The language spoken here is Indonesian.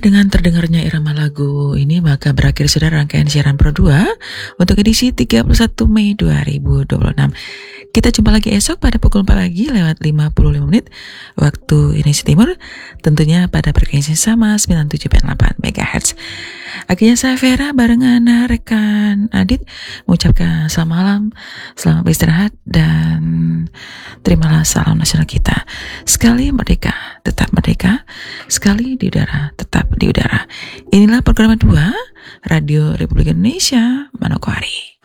Dengan terdengarnya irama lagu ini, maka berakhir sudah rangkaian siaran Pro 2 untuk edisi 31 Mei 2026. Kita jumpa lagi esok pada pukul 4 lagi lewat 55 menit waktu Indonesia Timur, tentunya pada frekuensi sama 97.8 MHz. Akhirnya saya Vera barengan rekan Adit mengucapkan selamat malam, selamat beristirahat, dan terimalah salam nasional kita. Sekali merdeka, tetap merdeka. Sekali di udara, tetap di udara. Inilah program 2 Radio Republik Indonesia Manokwari.